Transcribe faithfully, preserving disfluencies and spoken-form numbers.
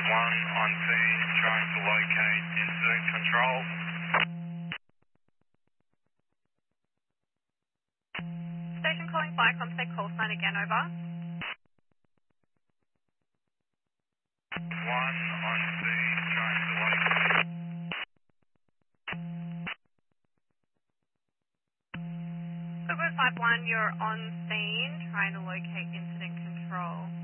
one on scene, trying to locate incident control. Station calling fire contact call sign again, over. One on scene, trying to locate. Silver five one, you're on scene, trying to locate incident control.